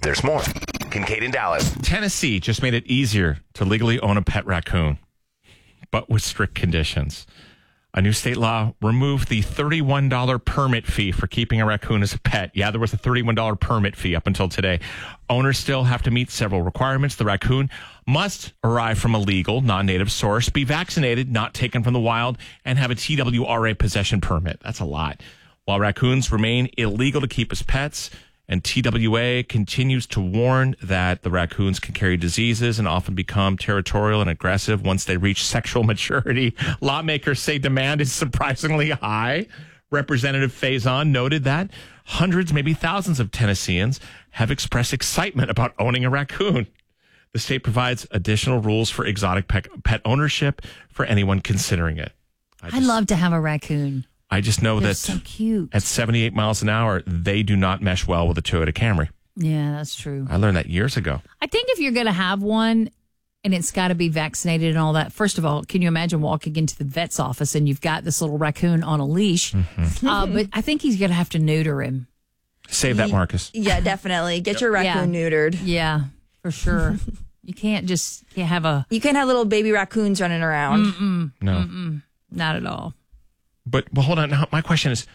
There's more. Kincaid in Dallas. Tennessee just made it easier to legally own a pet raccoon, but with strict conditions. A new state law removed the $31 permit fee for keeping a raccoon as a pet. Yeah, there was a $31 permit fee up until today. Owners still have to meet several requirements. The raccoon must arrive from a legal, non-native source, be vaccinated, not taken from the wild, and have a TWRA possession permit. That's a lot. While raccoons remain illegal to keep as pets, and TWA continues to warn that the raccoons can carry diseases and often become territorial and aggressive once they reach sexual maturity. Lawmakers say demand is surprisingly high. Representative Faison noted that hundreds, maybe thousands of Tennesseans have expressed excitement about owning a raccoon. The state provides additional rules for exotic pet ownership for anyone considering it. I'd love to have a raccoon. I just know that so cute. At 78 miles an hour, they do not mesh well with a Toyota Camry. Yeah, that's true. I learned that years ago. I think if you're going to have one and it's got to be vaccinated and all that, first of all, can you imagine walking into the vet's office and you've got this little raccoon on a leash? Mm-hmm. But I think he's going to have to neuter him. Save that, Marcus. Yeah, definitely. Get your raccoon neutered. Yeah, for sure. You can't have You can't have little baby raccoons running around. No. Not at all. But hold on. Now, my question is,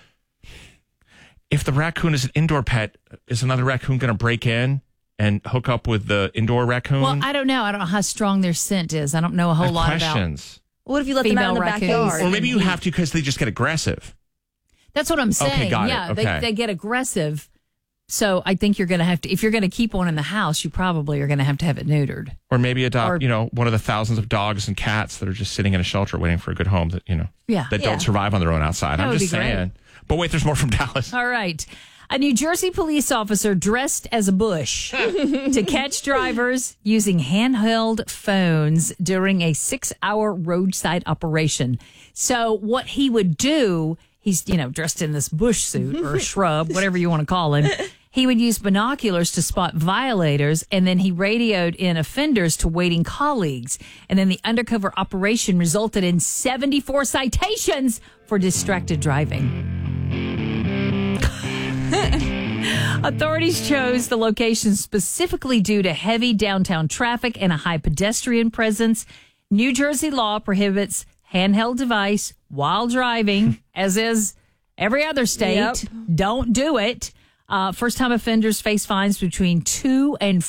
if the raccoon is an indoor pet, is another raccoon going to break in and hook up with the indoor raccoon? Well, I don't know. I don't know how strong their scent is. I don't know a whole lot questions. What if you let them out in the backyard? Or maybe you have to because they just get aggressive. That's what I'm saying. Okay, got it. Okay. They get aggressive. So I think you're going to have to, if you're going to keep one in the house, you probably are going to have it neutered. Or maybe adopt, one of the thousands of dogs and cats that are just sitting in a shelter waiting for a good home that, that don't survive on their own outside. I'm just saying. Great. But wait, there's more from Dallas. All right. A New Jersey police officer dressed as a bush to catch drivers using handheld phones during a 6-hour roadside operation. So what he would do, he's, dressed in this bush suit or shrub, whatever you want to call him. He would use binoculars to spot violators, and then he radioed in offenders to waiting colleagues. And then the undercover operation resulted in 74 citations for distracted driving. Authorities chose the location specifically due to heavy downtown traffic and a high pedestrian presence. New Jersey law prohibits handheld device while driving, as is every other state. Yep. Don't do it. First-time offenders face fines between $200 and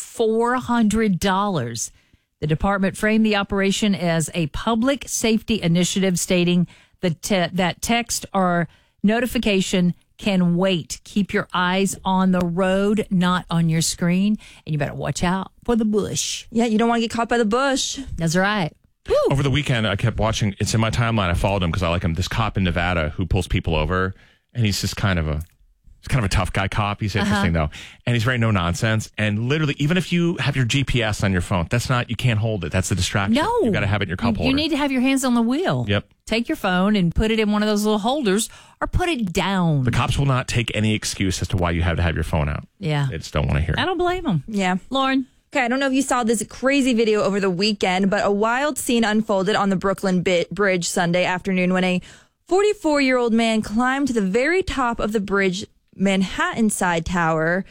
$400. The department framed the operation as a public safety initiative, stating that text or notification can wait. Keep your eyes on the road, not on your screen, and you better watch out for the bush. Yeah, you don't want to get caught by the bush. That's right. Woo. Over the weekend, I kept watching. It's in my timeline. I followed him because I like him. This cop in Nevada who pulls people over, and he's just kind of a tough guy cop. He's interesting though, and he's very no nonsense. And literally, even if you have your GPS on your phone, you can't hold it. That's the distraction. No, you got to have it in your cup holder. You need to have your hands on the wheel. Yep. Take your phone and put it in one of those little holders, or put it down. The cops will not take any excuse as to why you have to have your phone out. Yeah, they just don't want to hear it. I don't blame them. Yeah, Lauren. Okay, I don't know if you saw this crazy video over the weekend, but a wild scene unfolded on the Brooklyn Bridge Sunday afternoon when a 44-year-old man climbed to the very top of the bridge Manhattan side tower.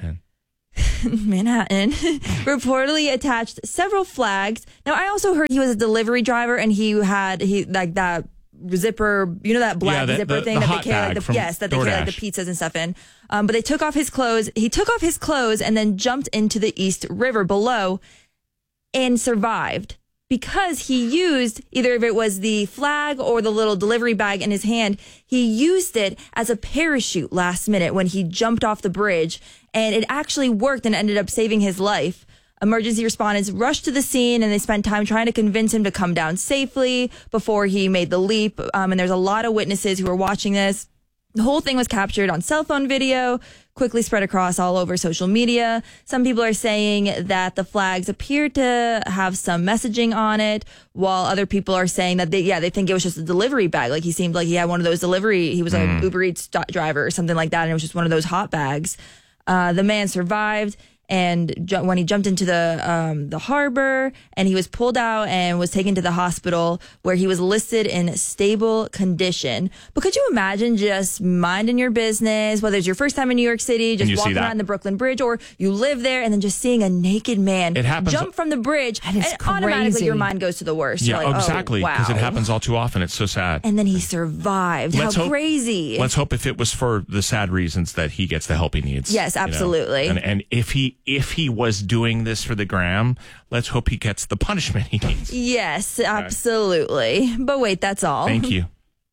Manhattan reportedly attached several flags. Now, I also heard he was a delivery driver and he like that zipper, that black zipper thing that they carry, they carry like the pizzas and stuff in. But they took off his clothes. He took off his clothes and then jumped into the East River below and survived. Because he used, either if it was the flag or the little delivery bag in his hand, he used it as a parachute last minute when he jumped off the bridge. And it actually worked and ended up saving his life. Emergency responders rushed to the scene and they spent time trying to convince him to come down safely before he made the leap. And there's a lot of witnesses who were watching this. The whole thing was captured on cell phone video, quickly spread across all over social media. Some people are saying that the flags appear to have some messaging on it, while other people are saying that they think it was just a delivery bag. Like he seemed like he had one of those he was an Uber Eats driver or something like that, and it was just one of those hot bags. The man survived, and when he jumped into the harbor, and he was pulled out and was taken to the hospital where he was listed in stable condition. But could you imagine just minding your business, whether it's your first time in New York City, just walking around the Brooklyn Bridge, or you live there, and then just seeing a naked man jump from the bridge, and automatically your mind goes to the worst. Yeah, like, exactly, because it happens all too often. It's so sad. And then he survived. How crazy. Let's hope if it was for the sad reasons that he gets the help he needs. Yes, absolutely. And if he was doing this for the gram, let's hope he gets the punishment he needs. Yes, absolutely. But wait, that's all. Thank you.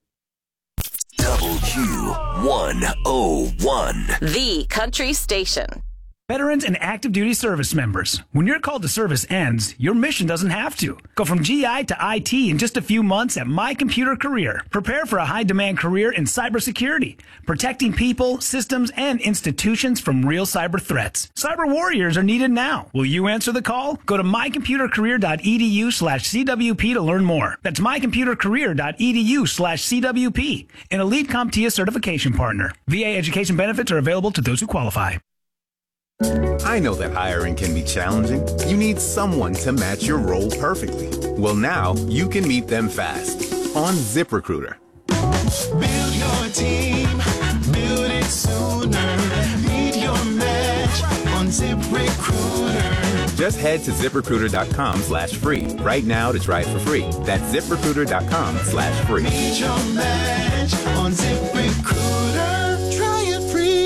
WQ101. The country station. Veterans and active duty service members, when your call to service ends, your mission doesn't have to. Go from GI to IT in just a few months at My Computer Career. Prepare for a high-demand career in cybersecurity, protecting people, systems, and institutions from real cyber threats. Cyber warriors are needed now. Will you answer the call? Go to mycomputercareer.edu/CWP to learn more. That's mycomputercareer.edu/CWP, an elite CompTIA certification partner. VA education benefits are available to those who qualify. I know that hiring can be challenging. You need someone to match your role perfectly. Well, now you can meet them fast on ZipRecruiter. Build your team, build it sooner. Meet your match on ZipRecruiter. Just head to ZipRecruiter.com/free right now to try it for free. That's ZipRecruiter.com/free. Meet your match on ZipRecruiter. Try it free.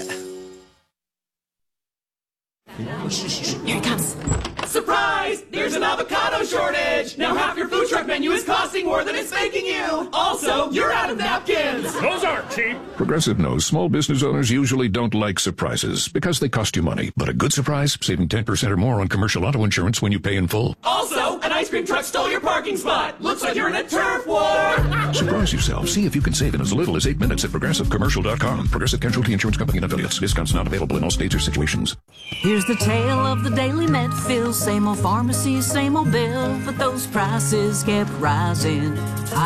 Here it comes. Surprise! There's an avocado shortage! Now half your food truck menu is costing more than it's making you! Also, you're out of napkins! Those aren't cheap! Progressive knows small business owners usually don't like surprises because they cost you money. But a good surprise, saving 10% or more on commercial auto insurance when you pay in full. Also, an ice cream truck stole your parking spot! Looks like you're in a turf war! Surprise yourself. See if you can save in as little as 8 minutes at ProgressiveCommercial.com. Progressive Casualty Insurance Company and affiliates. Discounts not available in all states or situations. Here's the tale of the Daily Medfield. Same old pharmacy, same old bill, but those prices kept rising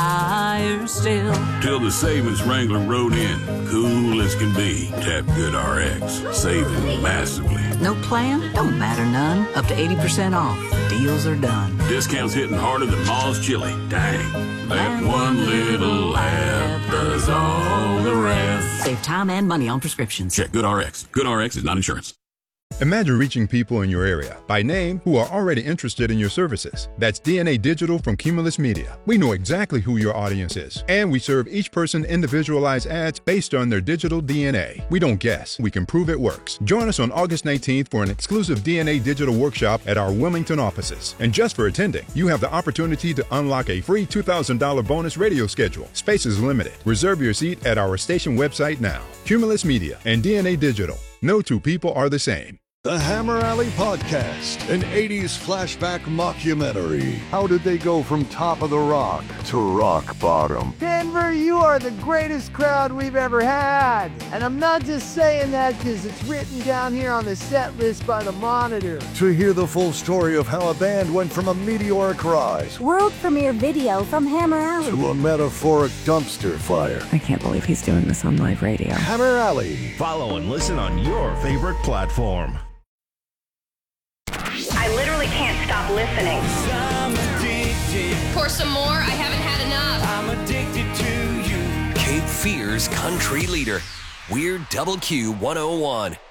higher still. Till the savings wrangler rode in, cool as can be. Tap GoodRx, saving massively. No plan? Don't matter none. Up to 80% off. Deals are done. Discounts hitting harder than Mall's chili. Dang. That one little app does all the rest. Save time and money on prescriptions. Check GoodRx. GoodRx is not insurance. Imagine reaching people in your area by name who are already interested in your services. That's DNA Digital from Cumulus Media. We know exactly who your audience is, and we serve each person individualized ads based on their digital DNA. We don't guess, we can prove it works. Join us on August 19th for an exclusive DNA Digital workshop at our Wilmington offices. And just for attending, you have the opportunity to unlock a free $2,000 bonus radio schedule. Space is limited. Reserve your seat at our station website now. Cumulus Media and DNA Digital. No two people are the same. The Hammer Alley Podcast, an 80s flashback mockumentary. How did they go from top of the rock to rock bottom? Denver, you are the greatest crowd we've ever had. And I'm not just saying that because it's written down here on the set list by the Monitor. To hear the full story of how a band went from a meteoric rise, world premiere video from Hammer Alley, to a metaphoric dumpster fire. I can't believe he's doing this on live radio. Hammer Alley. Follow and listen on your favorite platform. I literally can't stop listening. Pour some more? I haven't had enough. I'm addicted to you. Cape Fear's country leader. We're WQ101.